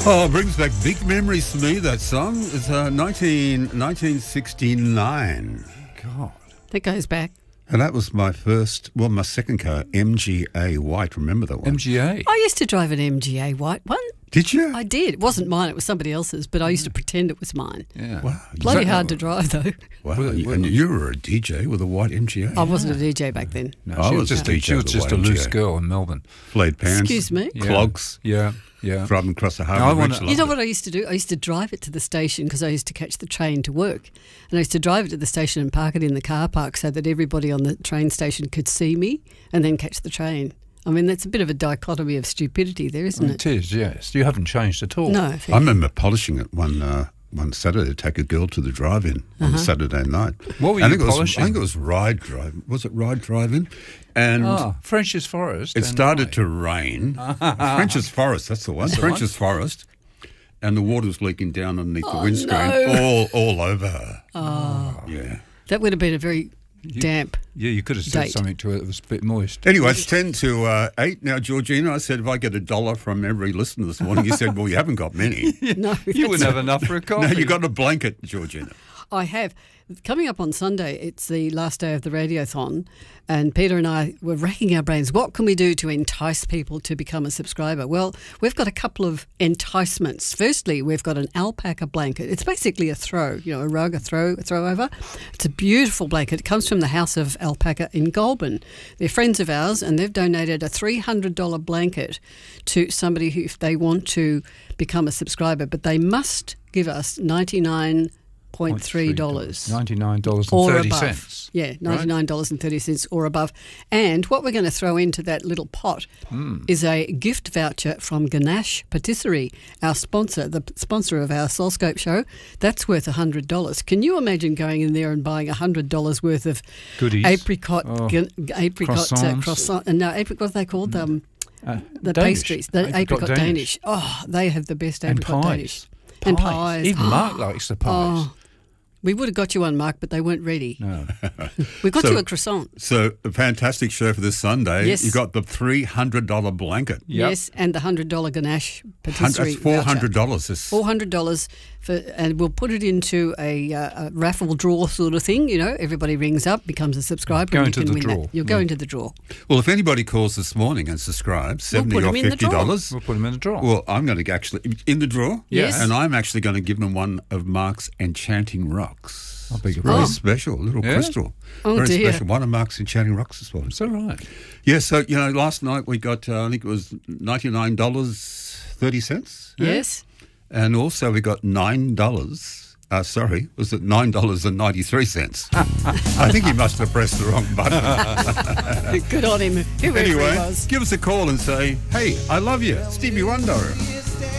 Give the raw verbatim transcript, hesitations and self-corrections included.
Oh, it brings back big memories for me, that song. It's uh, nineteen, nineteen sixty-nine. God. That goes back. And that was my first, well, my second car, M G A White. Remember that one? M G A? I used to drive an M G A White one. Did you? I did. It wasn't mine. It was somebody else's, but I used to pretend it was mine. Yeah. Wow. Bloody Is that- hard to drive, though. Wow. Well, and, well- and you were a D J with a white M G A? I wasn't a D J back then. No, I she was was just a a, D J she was with just a a white loose M G A. girl in Melbourne. Flayed pants. Excuse me? Yeah. Clogs. Yeah, yeah. Driving across the I harbour wanna- bridge. You know what I used to do? I used to drive it to the station because I used to catch the train to work. And I used to drive it to the station and park it in the car park so that everybody on the train station could see me and then catch the train. I mean, that's a bit of a dichotomy of stupidity there, isn't it? It is, yes. You haven't changed at all. No. I remember polishing it one uh, one Saturday to take a girl to the drive-in on Saturday night. What were I you think it was, polishing? I think it was Ride Drive. Was it Ride Drive-In? And Ah, French's Forest. it and started Rye. to rain. French's Forest, that's the one. That's the French's Forest. And the water was leaking down underneath the Oh, windscreen, no. all all over her. Oh, Yeah. that would have been a very damp. Yeah, you could have said Date. something to it that was a bit moist. Anyway, it's ten to uh, eight now, Georgina. I said if I get a dollar from every listener this morning, you said, well, you haven't got many. No, You wouldn't that's- have enough for a coffee. No, you got a blanket, Georgina. I have. Coming up on Sunday, it's the last day of the Radiothon, and Peter and I were racking our brains. What can we do to entice people to become a subscriber? Well, we've got a couple of enticements. Firstly, we've got an alpaca blanket. It's basically a throw, you know, a rug, a throw, a throw over. It's a beautiful blanket. It comes from the House of Alpaca in Goulburn. They're friends of ours, and they've donated a three hundred dollars blanket to somebody who, if they want to become a subscriber, but they must give us ninety-nine point three dollars. ninety-nine dollars and Or thirty above. cents. Yeah, ninety-nine dollars and thirty cents or above. And what we're going to throw into that little pot Mm. is a gift voucher from Ganache Patisserie, our sponsor, the sponsor of our Soulscope show. That's worth one hundred dollars. Can you imagine going in there and buying one hundred dollars worth of Goodies. apricot, Oh. gan- apricot Croissants. Uh, croissant, no, apricot, what are they called? Um, Uh, the Danish. pastries, the apricot, Danish. Oh, they have the best And apricot pies. Danish. And pies. Even Mark likes the pies. Oh, we would have got you one, Mark, but they weren't ready. No. We got So- you a croissant. So a fantastic show for this Sunday. Yes. You got the three hundred dollars blanket. Yep. Yes, and the one hundred dollars Ganache Hun- Patisserie That's four hundred voucher. dollars. This four hundred dollars, for, and we'll put it into a, uh, a raffle draw sort of thing. You know, everybody rings up, becomes a subscriber, Go and you into can the win draw. that. You'll go Mm. into the draw. Well, if anybody calls this morning and subscribes, We'll seventy put or them in the fifty draw. dollars. We'll put them in the draw. Well, I'm going to actually in the draw. Yes. and I'm actually going to give them one of Mark's Enchanting Rocks. I beg your Very pardon. special, little Yeah? crystal. Oh, Very dear. special. One of Mark's Enchanting Rocks this morning. It's all right. Yeah, so you know, last night we got uh, I think it was ninety nine dollars thirty cents. Yes. And also we got nine dollars. Uh, sorry, was it nine dollars and ninety three cents? I think he must have pressed the wrong button. Good on him. Whoever he Anyway, was. give us a call and say, "Hey, I love you, Stevie Wonder."